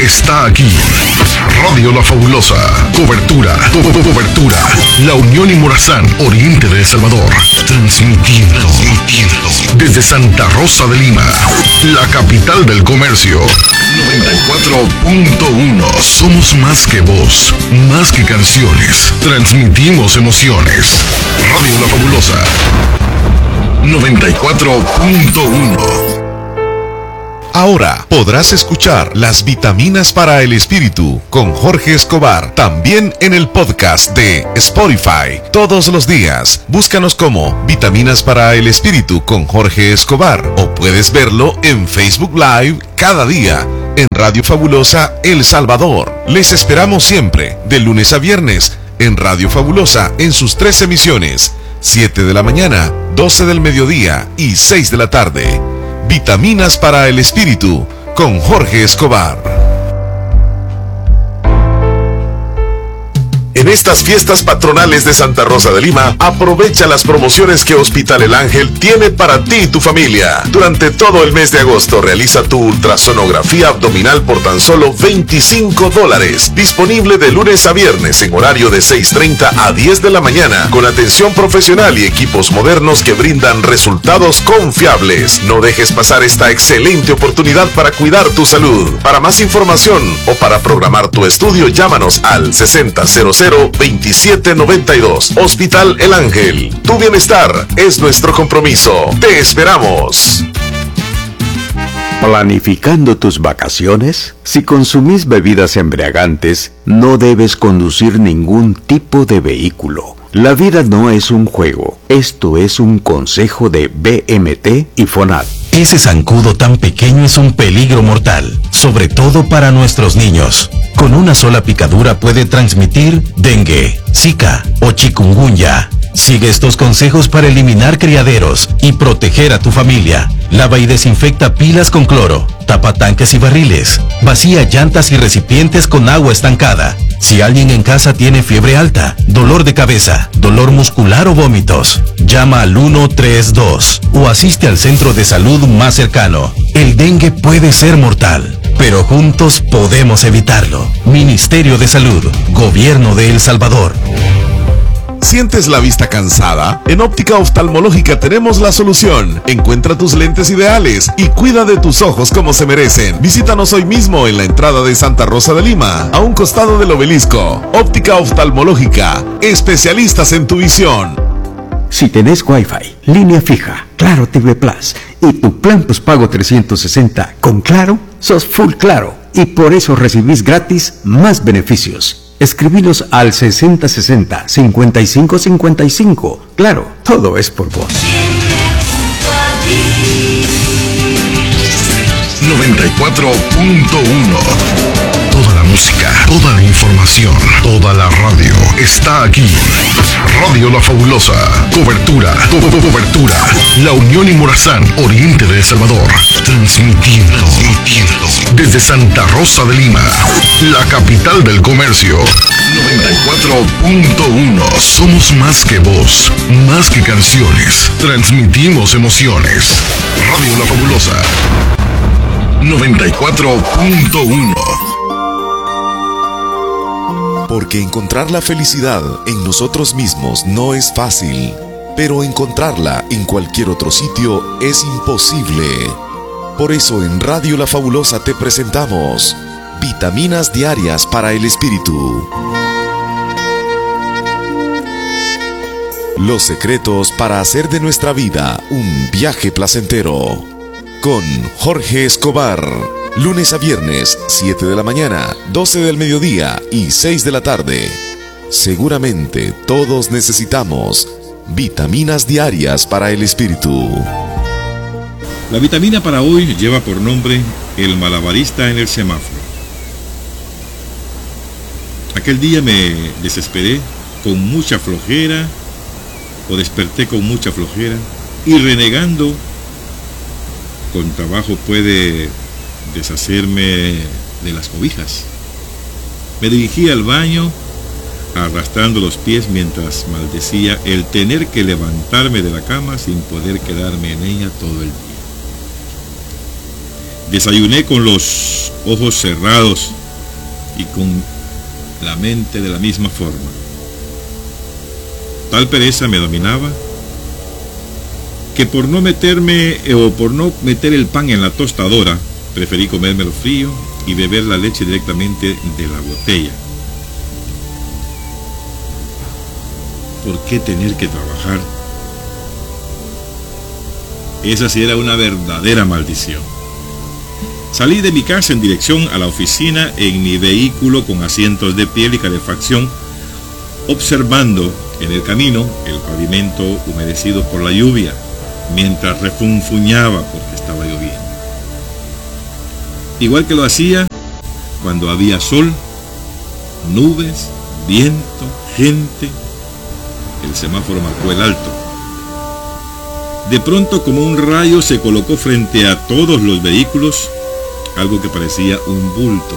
está aquí. Radio La Fabulosa. Cobertura. La Unión y Morazán, Oriente de El Salvador. Transmitiendo desde Santa Rosa de Lima, la capital del comercio. 94.1. Somos más que voz, más que canciones. Transmitimos emociones. Radio La Fabulosa. 94.1. Ahora podrás escuchar Las Vitaminas para el Espíritu con Jorge Escobar, también en el podcast de Spotify. Todos los días, búscanos como Vitaminas para el Espíritu con Jorge Escobar, o puedes verlo en Facebook Live cada día en Radio Fabulosa El Salvador. Les esperamos siempre, de lunes a viernes, en Radio Fabulosa en sus 3 emisiones, 7 de la mañana, 12 del mediodía y 6 de la tarde. Vitaminas para el Espíritu con Jorge Escobar. En estas fiestas patronales de Santa Rosa de Lima, aprovecha las promociones que Hospital El Ángel tiene para ti y tu familia. Durante todo el mes de agosto, realiza tu ultrasonografía abdominal por tan solo $25. Disponible de lunes a viernes en horario de 6:30 a 10 de la mañana, con atención profesional y equipos modernos que brindan resultados confiables. No dejes pasar esta excelente oportunidad para cuidar tu salud. Para más información o para programar tu estudio, llámanos al 6000-2792. Hospital El Ángel. Tu bienestar es nuestro compromiso. Te esperamos. ¿Planificando tus vacaciones? Si consumís bebidas embriagantes, no debes conducir ningún tipo de vehículo. La vida no es un juego. Esto es un consejo de BMT y FONAD. Ese zancudo tan pequeño es un peligro mortal, sobre todo para nuestros niños. Con una sola picadura puede transmitir dengue, zika o chikungunya. Sigue estos consejos para eliminar criaderos y proteger a tu familia. Lava y desinfecta pilas con cloro. Tapa tanques y barriles. Vacía llantas y recipientes con agua estancada. Si alguien en casa tiene fiebre alta, dolor de cabeza, dolor muscular o vómitos, llama al 132 o asiste al centro de salud más cercano. El dengue puede ser mortal, pero juntos podemos evitarlo. Ministerio de Salud, Gobierno de El Salvador. ¿Sientes la vista cansada? En Óptica Oftalmológica tenemos la solución. Encuentra tus lentes ideales y cuida de tus ojos como se merecen. Visítanos hoy mismo en la entrada de Santa Rosa de Lima, a un costado del obelisco. Óptica Oftalmológica, especialistas en tu visión. Si tenés Wi-Fi, línea fija, Claro TV Plus y tu plan postpago 360 con Claro, sos full Claro y por eso recibís gratis más beneficios. Escribilos al 6060-5555. Claro, todo es por vos. 94.1. Toda la música, toda la información, toda la radio está aquí. Radio La Fabulosa. Cobertura. La Unión y Morazán, Oriente de El Salvador. Transmitiendo desde Santa Rosa de Lima, la capital del comercio. 94.1. Somos más que voz, más que canciones. Transmitimos emociones. Radio La Fabulosa. 94.1. Porque encontrar la felicidad en nosotros mismos no es fácil, pero encontrarla en cualquier otro sitio es imposible. Por eso en Radio La Fabulosa te presentamos Vitaminas Diarias para el Espíritu. Los secretos para hacer de nuestra vida un viaje placentero. Con Jorge Escobar. Lunes a viernes, 7 de la mañana, 12 del mediodía y 6 de la tarde. Seguramente todos necesitamos vitaminas diarias para el espíritu. La vitamina para hoy lleva por nombre El malabarista en el semáforo. Aquel día me desesperé con mucha flojera, o desperté con mucha flojera, y renegando, con trabajo puede deshacerme de las cobijas. Me dirigí al baño, arrastrando los pies mientras maldecía el tener que levantarme de la cama sin poder quedarme en ella todo el día. Desayuné con los ojos cerrados y con la mente de la misma forma. Tal pereza me dominaba que por no meter el pan en la tostadora, preferí comérmelo frío y beber la leche directamente de la botella. ¿Por qué tener que trabajar? Esa sí era una verdadera maldición. Salí de mi casa en dirección a la oficina en mi vehículo con asientos de piel y calefacción, observando en el camino el pavimento humedecido por la lluvia, mientras refunfuñaba porque estaba lloviendo. Igual que lo hacía cuando había sol, nubes, viento, gente. El semáforo marcó el alto. De pronto, como un rayo, se colocó frente a todos los vehículos algo que parecía un bulto.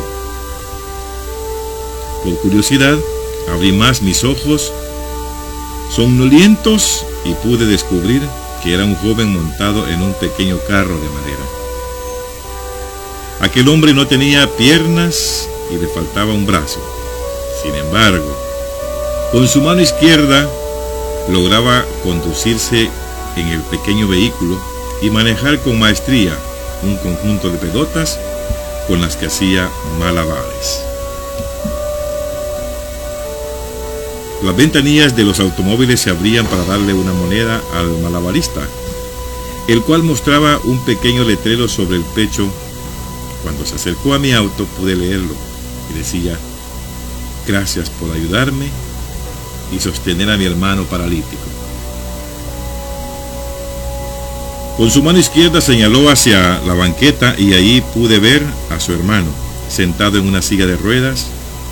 Por curiosidad, abrí más mis ojos somnolientos y pude descubrir que era un joven montado en un pequeño carro de madera. Aquel hombre no tenía piernas y le faltaba un brazo. Sin embargo, con su mano izquierda lograba conducirse en el pequeño vehículo y manejar con maestría un conjunto de pelotas con las que hacía malabares. Las ventanillas de los automóviles se abrían para darle una moneda al malabarista, el cual mostraba un pequeño letrero sobre el pecho. Cuando se acercó a mi auto pude leerlo y decía: gracias por ayudarme y sostener a mi hermano paralítico. Con su mano izquierda señaló hacia la banqueta y allí pude ver a su hermano, sentado en una silla de ruedas,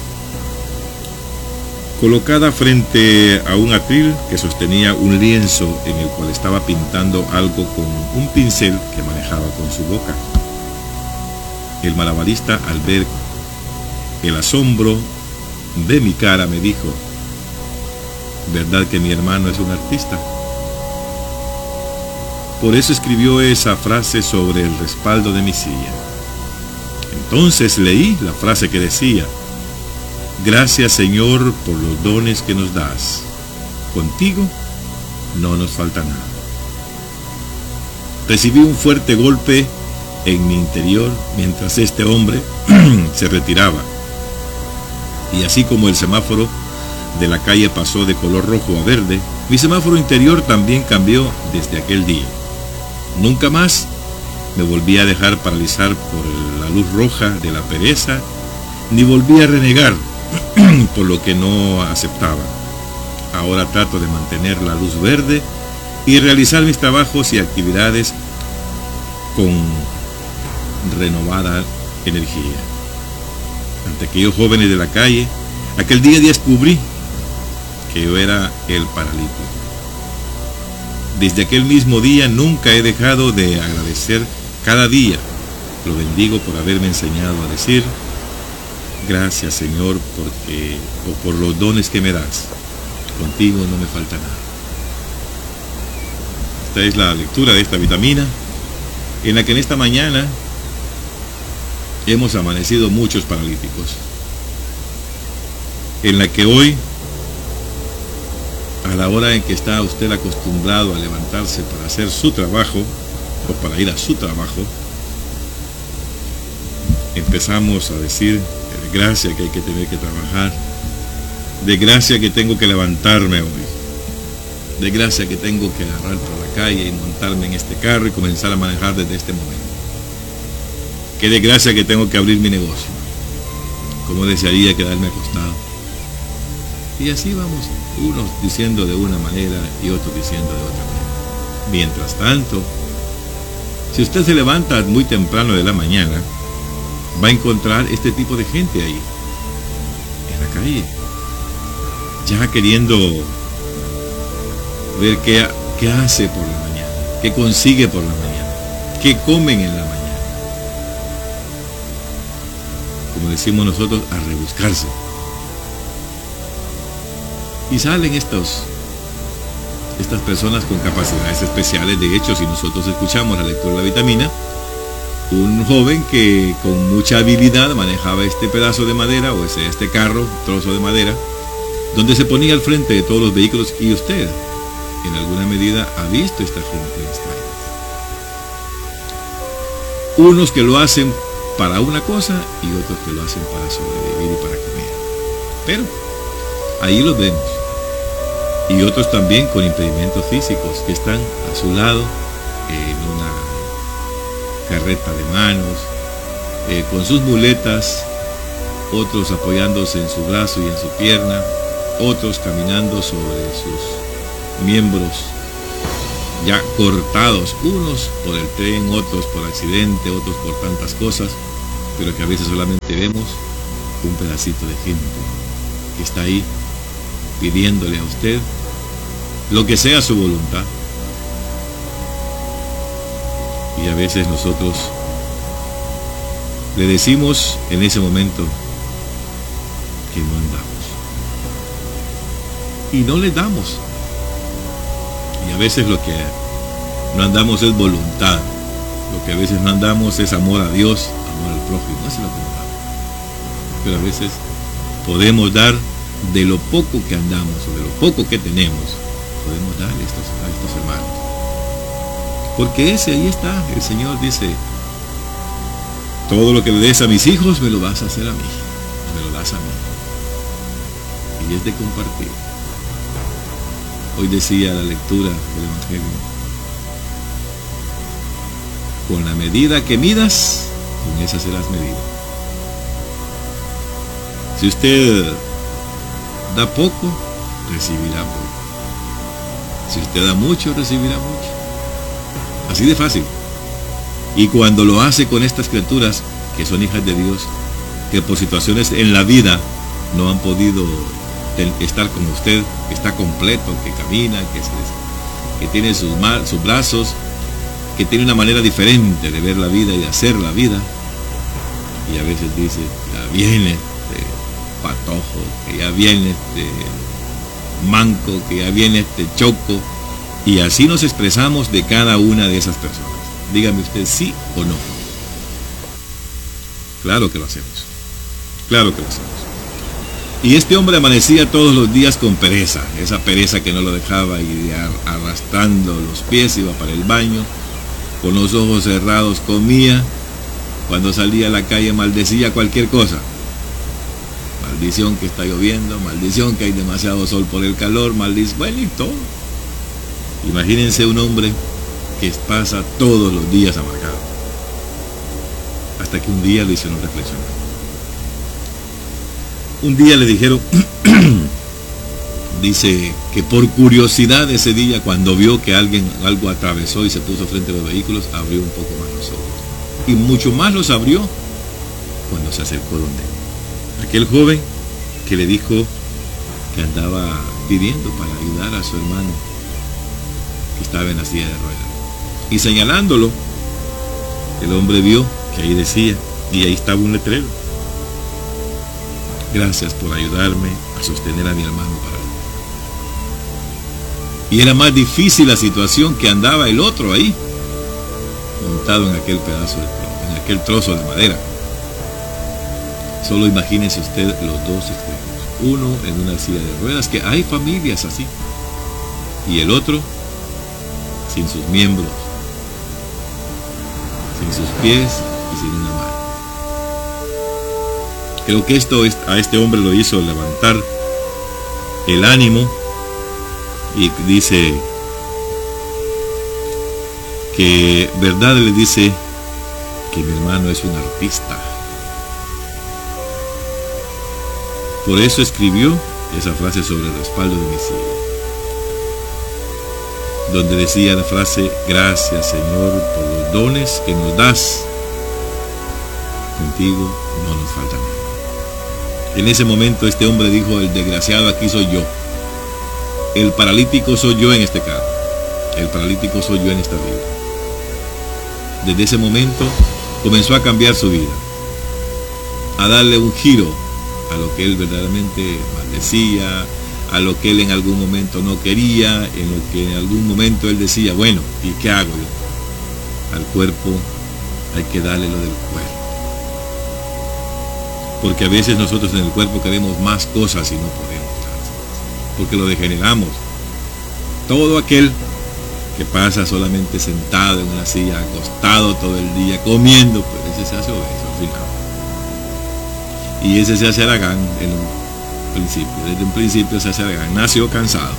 colocada frente a un atril que sostenía un lienzo en el cual estaba pintando algo con un pincel que manejaba con su boca. El malabarista, al ver el asombro de mi cara, me dijo: ¿verdad que mi hermano es un artista? Por eso escribió esa frase sobre el respaldo de mi silla. Entonces leí la frase que decía: gracias, Señor, por los dones que nos das. Contigo no nos falta nada. Recibí un fuerte golpe en mi interior mientras este hombre se retiraba. Y así como el semáforo de la calle pasó de color rojo a verde, mi semáforo interior también cambió desde aquel día. Nunca más me volví a dejar paralizar por la luz roja de la pereza, ni volví a renegar por lo que no aceptaba. Ahora trato de mantener la luz verde y realizar mis trabajos y actividades con renovada energía. Ante aquellos jóvenes de la calle, aquel día descubrí que yo era el paralítico. Desde aquel mismo día nunca he dejado de agradecer cada día. Lo bendigo por haberme enseñado a decir: gracias, Señor, por los dones que me das. Contigo no me falta nada. Esta es la lectura de esta vitamina, en la que en esta mañana hemos amanecido muchos paralíticos, en la que hoy, a la hora en que está usted acostumbrado a levantarse para hacer su trabajo o para ir a su trabajo, empezamos a decir: de gracia que hay que tener que trabajar, de gracia que tengo que levantarme hoy, de gracia que tengo que agarrar por la calle y montarme en este carro y comenzar a manejar desde este momento, que de gracia que tengo que abrir mi negocio, como desearía quedarme acostado. Y así vamos, unos diciendo de una manera y otros diciendo de otra manera. Mientras tanto, si usted se levanta muy temprano de la mañana, va a encontrar este tipo de gente ahí, en la calle, ya queriendo ver qué hace por la mañana, qué consigue por la mañana, qué comen en la mañana. Como decimos nosotros, a rebuscarse. Y salen estas personas con capacidades especiales. De hecho, si nosotros escuchamos la lectura de la vitamina, un joven que con mucha habilidad manejaba este pedazo de madera o este carro, trozo de madera, donde se ponía al frente de todos los vehículos, y usted en alguna medida ha visto esta gente extraña. Unos que lo hacen para una cosa y otros que lo hacen para sobrevivir y para comer. Pero ahí los vemos. Y otros también con impedimentos físicos que están a su lado en una carreta de manos, con sus muletas, otros apoyándose en su brazo y en su pierna, otros caminando sobre sus miembros ya cortados, unos por el tren, otros por accidente, otros por tantas cosas, pero que a veces solamente vemos un pedacito de gente que está ahí pidiéndole a usted lo que sea su voluntad. Y a veces nosotros le decimos en ese momento que no andamos y no le damos. Y a veces lo que no andamos es voluntad, lo que a veces no andamos es amor a Dios, amor al prójimo, eso es lo que no damos. Pero a veces podemos dar de lo poco que andamos o de lo poco que tenemos, podemos darle a estos hermanos. Porque ahí está, el Señor dice, todo lo que le des a mis hijos me lo vas a hacer a mí, me lo das a mí. Y es de compartir. Hoy decía la lectura del Evangelio, con la medida que midas, con esa serás medido. Si usted da poco, recibirá poco. Si usted da mucho, recibirá mucho. Así de fácil. Y cuando lo hace con estas criaturas que son hijas de Dios, que por situaciones en la vida no han podido estar como usted, que está completo, que camina, que tiene sus brazos, que tiene una manera diferente de ver la vida y de hacer la vida, y a veces dice, ya viene este patojo, que ya viene este manco, que ya viene este choco, y así nos expresamos de cada una de esas personas. Dígame usted sí o no. Claro que lo hacemos. Claro que lo hacemos. Y este hombre amanecía todos los días con pereza, esa pereza que no lo dejaba ir arrastrando los pies, iba para el baño, con los ojos cerrados comía, cuando salía a la calle maldecía cualquier cosa. Maldición que está lloviendo, maldición que hay demasiado sol por el calor, bueno, y todo. Imagínense un hombre que pasa todos los días amargado. Hasta que un día lo hicieron reflexionar. Un día le dijeron, dice que por curiosidad ese día, cuando vio que algo atravesó y se puso frente a los vehículos, abrió un poco más los ojos. Y mucho más los abrió cuando se acercó donde aquel joven que le dijo que andaba pidiendo para ayudar a su hermano que estaba en la silla de ruedas. Y señalándolo, el hombre vio que ahí decía, y ahí estaba un letrero: gracias por ayudarme a sostener a mi hermano para él. Y era más difícil la situación que andaba el otro ahí, montado en aquel trozo de madera. Solo imagínese usted los dos extremos. Uno en una silla de ruedas, que hay familias así, y el otro sin sus miembros, sin sus pies y sin una mano. Creo que esto a este hombre lo hizo levantar el ánimo, y dice que verdad le dice que mi hermano es un artista. Por eso escribió esa frase sobre el respaldo de mi silla, donde decía la frase: gracias, Señor, por los dones que nos das, contigo no nos falta nada. En ese momento este hombre dijo: el desgraciado aquí soy yo, el paralítico soy yo en este carro, el paralítico soy yo en esta vida. Desde ese momento comenzó a cambiar su vida, a darle un giro a lo que él verdaderamente maldecía, a lo que él en algún momento no quería, en lo que en algún momento él decía: bueno, ¿y qué hago yo? Al cuerpo, hay que darle lo del cuerpo. Porque a veces nosotros en el cuerpo queremos más cosas y no podemos dar, porque lo degeneramos. Todo aquel que pasa solamente sentado en una silla, acostado todo el día, comiendo, pues ese se hace obeso al final. Y ese se hace haragán en un principio. Desde un principio se hace haragán. Nació cansado.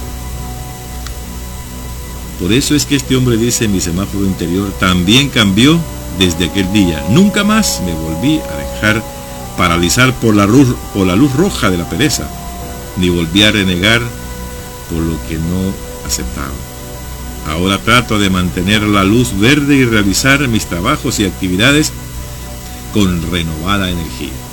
Por eso es que este hombre dice: mi semáforo interior también cambió desde aquel día. Nunca más me volví a dejar paralizar por la luz roja de la pereza, ni volví a renegar por lo que no aceptaba. Ahora trato de mantener la luz verde y realizar mis trabajos y actividades con renovada energía.